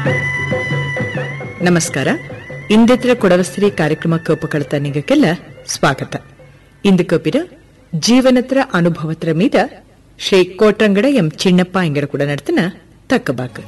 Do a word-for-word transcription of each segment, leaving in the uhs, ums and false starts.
ನಮಸ್ಕಾರ. ಇಂದಿತ್ರ ಕೊಡವಸ್ತ್ರೀ ಕಾರ್ಯಕ್ರಮ ಕೋಪಕಳತ ನಿಂಗಕ್ಕೆಲ್ಲ ಸ್ವಾಗತ. ಇಂದು ಕೋಪಿರ ಜೀವನತ್ರ ಅನುಭವತ್ರ ಮೀದ ಶ್ರೀ ಕೋಟ್ರಂಗಡ ಎಂ ಚಿನ್ನಪ್ಪ ಇಂಗಡ ಕೂಡ ನಡ್ತನ ತಕ್ಕಬಾಕ್.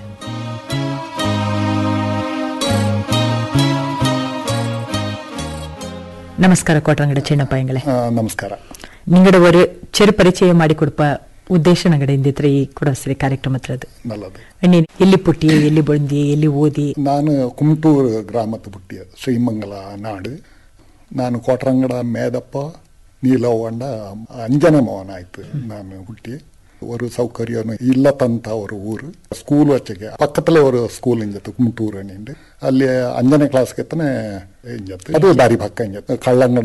ನಮಸ್ಕಾರ ಕೋಟ್ರಂಗಡ ಚಿನ್ನಪ್ಪ ಇಂಗಳೆ. ನಮಸ್ಕಾರ. ನಿಂಗಡ ஒரு ಚೆರು ಪರಿಚಯ ಮಾಡಿ ಕೊಡಪ ಉದ್ದೇಶ ನಂಗಡ ಇಂದಿತ್ರ ಈ ಕೊಡವಸ್ತ್ರೀ ಕಾರ್ಯಕ್ರಮತ್ರದು ಎಲ್ಲಿ ಪುಟ್ಟಿಯ ಎಲ್ಲಿ ಬಂದಿ ಎಲ್ಲಿ ಓದಿ? ನಾನು ಕುಮಟೂರು ಗ್ರಾಮದ ಪುಟ್ಟಿಯ ಶ್ರೀಮಂಗಲ ನಾಡು. ನಾನು ಕೋಟ್ರಂಗಡ ಮೇದಪ್ಪ ನೀಲವಂಡ ಅಂಜನೆ ಮೋಹನ್ ಆಯ್ತು ನಾನು ಹುಟ್ಟಿ. ஒரு சௌகரியம் இல்லத்தಂತ ஒரு ஊர். ஸ்கூல் வச்சுக்க பக்கத்துல ஒரு ஸ்கூல் இஞ்சத்து கும்டூர் அணிண்டு ಅಲ್ಲಿ ಅಂಜನೆ ಕ್ಲಾಸ್ಗೆ ಎತ್ತನೆ ಇಂಜತ್ತು. ಅದು ದಾರಿ ಪಕ್ಕ ಇಂಜತ್ತು. ಕಳ್ಳಂಗಡ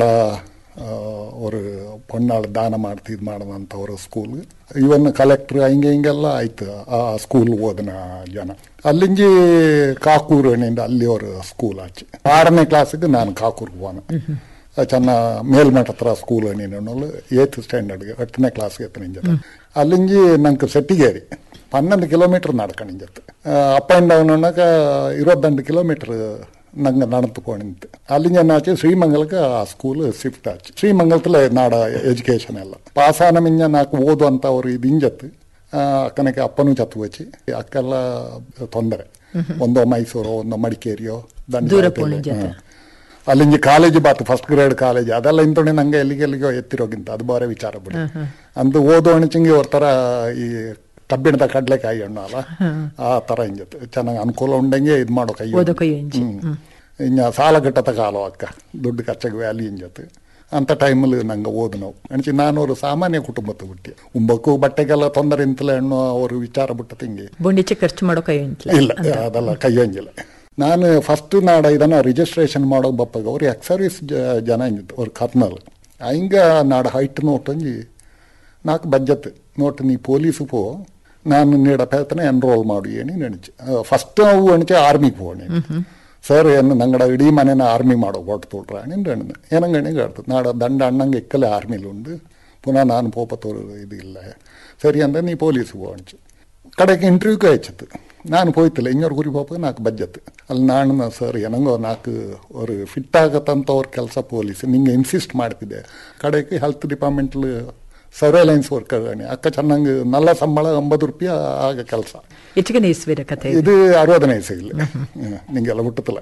ஒரு பொண்ணாள் ದಾನ ಮಾಡ್ತಿ ಇದು ಮಾಡದಂತ ಅವರು ಸ್ಕೂಲ್. ಇವನ್ ಕಲೆಕ್ಟರ್ ಹಿಂಗೆ ಹಿಂಗೆಲ್ಲ ಆಯ್ತು ಆ ಸ್ಕೂಲ್ ಓದನ ಜನ. ಅಲ್ಲಿಂಜಿ ಕಾಕೂರು ಅಣಿಂದ ಅಲ್ಲಿ ಅವರು ಸ್ಕೂಲ್ ಆಚೆ. ಆರನೇ ಕ್ಲಾಸಿಗೆ ನಾನು ಕಾಕೂರ್ಗೆ ಹೋನ. ಚೆನ್ನ ಮೇಲ್ಮಠ ಹತ್ರ ಸ್ಕೂಲ್ ಅಣಿನೋಳು ಏತ್ ಸ್ಟ್ಯಾಂಡರ್ಡ್ಗೆ ಎಟ್ಟನೇ ಕ್ಲಾಸ್ಗೆ ಎತ್ತ ನಿಂಜತ್ತು. ಅಲ್ಲಿಂಜಿ ನಂಗೆ ಸೆಟ್ಟಿಗೇರಿ ಪನ್ನೊಂದು ಕಿಲೋಮೀಟರ್ ನಡ್ಕೊಂಡು ನಿಂಜತ್ತು. ಅಪ್ ಆ್ಯಂಡ್ ಡೌನ್ ಅನ್ನೋಕ ಇರುವತ್ತೆಂಟು ಕಿಲೋಮೀಟರ್ ನಂಗೆ நடந்துக்கோணித்து. அಲ್ಲಿಂಜ என்னாச்சு ಶ್ರೀಮಂಗಲಕ್ಕೆ ಆ ಸ್ಕೂಲ್ ಶಿಫ್ಟ್ ಆಚು. ಶ್ರೀಮಂಗಲத்துல ನಾಡ ಎಜುಕೇಶನ್ ಎಲ್ಲ ಪಾಸಾನ ಮಿಂಜ ನಾಲ್ಕು ಓದು ಅಂತ ಅವ್ರು ಇದು ಇಂಜತ್ತು. ಅಕ್ಕನಕ್ಕೆ ಅಪ್ಪನೂ ಚತ್ತು ವಚ್ಚಿ ಅಕ್ಕೆಲ್ಲ ತೊಂದರೆ. ಒಂದೋ ಮೈಸೂರು ಒಂದೋ ಮಡಿಕೇರಿಯೋ ದಂಡ. ಅಲ್ಲಿಂಜಿ ಕಾಲೇಜ್ ಬಾತು ಫಸ್ಟ್ ಗ್ರೇಡ್ ಕಾಲೇಜ್ ಅದೆಲ್ಲ ಇಂತೊಣೆ ನಂಗೆ ಎಲ್ಲಿಗೆ ಎಲ್ಲಿಗೋ ಎತ್ತಿರೋಗಿಂತ ಅದು ಬಾರೆ ವಿಚಾರ ಬಿಡಿ. ಅಂದು ಓದೋ ಅಣಚಿಂಗಿ ಅವ್ರ ಥರ ಈ ಕಬ್ಬಿಣದ ಕಡ್ಲೆಕಾಯಿ ಹಣ್ಣು ಅಲ್ಲ ಆ ಥರ ಇಂಜತ್ತು. ಚೆನ್ನಾಗಿ ಅನುಕೂಲ ಉಂಡಂಗೆ ಇದು ಮಾಡೋ ಕೈ. ಇನ್ನು ಸಾಲ ಗಟ್ಟತ ಕಾಲ ಅಕ್ಕ ದುಡ್ಡು ಖರ್ಚಾಗ ವ್ಯಾಲಿ ಇಂಜತ್ತು. ಅಂಥ ಟೈಮಲ್ಲಿ ನಂಗೆ ಓದು ನಾವು ಅಣಚಿ ನಾನು ಅವರು ಸಾಮಾನ್ಯ ಕುಟುಂಬದ ಬಿಟ್ಟು ಉಂಬಕ್ಕೂ ಬಟ್ಟೆಗೆಲ್ಲ ತೊಂದರೆ ಇಂತಲೇ ಹಣ್ಣು ಅವರು ವಿಚಾರ ಬಿಟ್ಟ ತಿಂಗಿ ಖರ್ಚು ಮಾಡೋ ಕೈ ಇಲ್ಲ ಅದೆಲ್ಲ ಕೈ ಹಂಗಿಲ್ಲ. ನಾನು ಫಸ್ಟ್ ನಾಡ ಇದನ್ನು ರಿಜಿಸ್ಟ್ರೇಷನ್ ಮಾಡೋ ಬಪ್ಪಾಗ ಅವ್ರು ಎಕ್ಸ್ ಸರ್ವಿಸ್ ಜನ ಇಂಜಿತ್ತು ಅವ್ರ ಕರ್ನಲ್ ಹಿಂಗೆ ನಾಡ ಹೈಟ್ ನೋಟಂಜಿ ನಾಲ್ಕು ಬಜ್ಜತ್ತು ನೋಟ್ ನೀ ಪೊಲೀಸು ಪೋ ನಾನು ನೀಡ ಪೇತನೆ ಎನ್ರೋಲ್ ಮಾಡಿ ಏನಿ ನೆನಚು. ಫಸ್ಟ್ ಅವು ಎಣಿಚೆ ಆರ್ಮಿಗೆ ಹೋಣಿ ಸರ್ ಏನು ನಂಗಡ ಇಡೀ ಮನೇನ ಆರ್ಮಿ ಮಾಡೋ ಕೊಟ್ಟು ತೋಡ್ರ ನಿಂದು ಎಣ್ಣೆ ಏನಂಗೆ ಎಣ್ಣೆಗೆ ಆಡ್ತದೆ ನಾಡ ದಂಡ ಅಣ್ಣಂಗೆ ಎಕ್ಕಲೆ ಆರ್ಮಿಲಿ ಉಂಡು ಪುನಃ ನಾನು ಪೋಪತ್ತೋರು ಇದು ಇಲ್ಲ ಸರಿ ಅಂದರೆ ನೀ ಪೊಲೀಸು ಪೋ ಅಣಿಚು. ಕಡೆಗೆ ಇಂಟರ್ವ್ಯೂಗೆ ಆಯ್ತು. ನಾನು ಹೋಯ್ತಿಲ್ಲ ಇನ್ನೊರು ಗುರಿ ಪಾಪ ನಾಲ್ಕು ಬಜ್ಜತ್ತು. ಅಲ್ಲಿ ನಾನು ಸರ್ ಏನಂಗೋ ನಾಲ್ಕು ಅವರು ಫಿಟ್ ಆಗತ್ತಂತವ್ರ ಕೆಲಸ ಪೊಲೀಸ್ ನಿಂಗೆ ಇನ್ಸಿಸ್ಟ್ ಮಾಡ್ತಿದ್ದೆ. ಕಡೆಗೆ ಹೆಲ್ತ್ ಡಿಪಾರ್ಟ್ಮೆಂಟ್ಲಿ ಸರ್ವೇಲೆನ್ಸ್ ವರ್ಕರ್ ಅಕ್ಕ ಚೆನ್ನಾಗಿ ನಲ್ಲ ಸಂಬಳ ಒಂಬತ್ತು ರೂಪಾಯಿ ಆಗ ಕೆಲಸ. ಇದು ಅರವತ್ತನೇ ಇಸಗಿಲ್ಲ ನಿಂಗೆಲ್ಲ ಬಿಟ್ಟತ್ತಲ್ಲ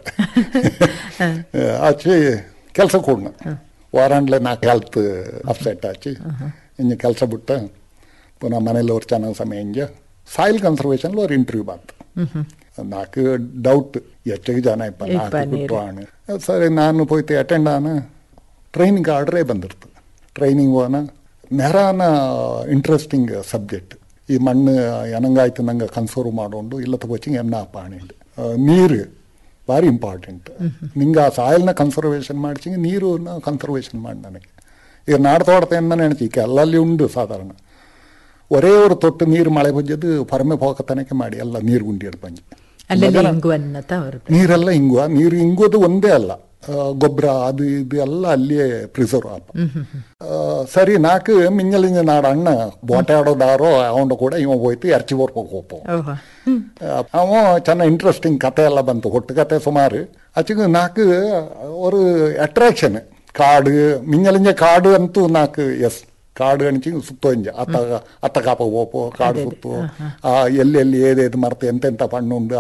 ಆಚೆ ಕೆಲಸ ಕೊಡ್ನ ವಾರಾಂಡ್ಲೆ ನಾಲ್ಕು ಹೆಲ್ತ್ ಅಪ್ಸೆಟ್ ಆಚಿ ಇನ್ನು ಕೆಲಸ ಬಿಟ್ಟ ಪುನಃ ಮನೇಲಿ ಅವ್ರು ಚೆನ್ನಾಗಿ ಸಮಯ ಹಿಂಗೆ ಸಾಯಿಲ್ ಕನ್ಸರ್ವೇಷನ್ ಅವ್ರು ಇಂಟರ್ವ್ಯೂ ಬಾತು. ನಾಲ್ಕು ಡೌಟ್ ಹೆಚ್ಚಿಗೆ ಜನ ಇಪ್ಪ ನಾಲ್ಕು ಬಿಟ್ಟು ಆಣ ಸರಿ ನಾನು ಹೋಯ್ತು ಅಟೆಂಡ್ ಆನ ಟ್ರೈನಿಂಗ್ ಆರ್ಡ್ರೇ ಬಂದಿರ್ತದೆ. Training ಹೋನ ನೆರಾನ interesting subject. ಈ ಮಣ್ಣು ಏನಂಗಾಯ್ತು ನಂಗೆ ಕನ್ಸರ್ವ್ ಮಾಡೋಂಡು ಇಲ್ಲ ತಗೋಚಿಂಗ್ ಎನ್ನ ಪಾಣಿಂಡು ನೀರು ಭಾರಿ ಇಂಪಾರ್ಟೆಂಟ್. ನಿಂಗೆ ಆ ಸಾಯಿಲ್ನ ಕನ್ಸರ್ವೇಷನ್ ಮಾಡ್ಚಿಂಗೆ ನೀರನ್ನ ಕನ್ಸರ್ವೇಷನ್ ಮಾಡಿ ನನಗೆ ಈಗ ನಾಡ್ತೋಡ್ತಾ ನಾನು ನೆನಚಿಕೆ ಎಲ್ಲಲ್ಲಿ ಉಂಡು ಸಾಧಾರಣ ಒರೇ ಅವರು ತೊಟ್ಟು ನೀರು ಮಳೆ ಬಜ್ಜದು ಹೊರಮೆ ಹೋಗತನಕ್ಕೆ ಮಾಡಿ ಎಲ್ಲ ನೀರು ಗುಂಡಿ ಹಿಡ್ ಬಂಜಿ ನೀರೆಲ್ಲ ಹಿಂಗುವ ನೀರು ಹಿಂಗೋದು ಒಂದೇ ಅಲ್ಲ ಗೊಬ್ಬರ ಅದು ಇದು ಎಲ್ಲ ಅಲ್ಲಿಯೇ ಪ್ರಿಸರ್ವ್ ಆಪ. ಸರಿ ನಾಲ್ಕು ಮಿಂಜಲಿಂಜ ನಾಡ ಅಣ್ಣ ಬೋಟೆ ಆಡೋದಾರೋ ಅವನು ಕೂಡ ಇವ ಹೋಯ್ತು ಎರ್ಚಿ ಬರ್ಬೇಕು ಹೋಪ ಅವ ಚೆನ್ನಾಗಿ ಇಂಟ್ರೆಸ್ಟಿಂಗ್ ಕತೆ ಎಲ್ಲ ಬಂತು. ಹೊಟ್ಟು ಕತೆ ಸುಮಾರು ಆಚೆಗೆ ನಾಲ್ಕು ஒரு ಅಟ್ರಾಕ್ಷನ್ ಕಾಡು ಮಿಂಜಲಿಂಜ ಕಾಡು ಅಂತೂ ನಾಲ್ಕು ಎಸ್ ಕಾಡು ಅಣಿಚಿ ಸುತ್ತೋ ಇಂಜ ಅತ್ತ ಅತ್ತ ಕಾಪ ಹೋಪೋ ಕಾಡು ಸುತ್ತು ಎಲ್ಲಿ ಎಲ್ಲಿ ಏದೇದು ಮರ್ತೆ ಎಂತೆಂಥ ಪಣ್ಣು ಉಂಡು